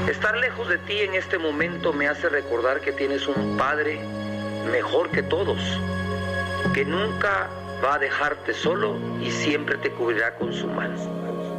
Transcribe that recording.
Estar lejos de ti en este momento me hace recordar que tienes un Padre mejor que todos, que nunca va a dejarte solo y siempre te cubrirá con su mano.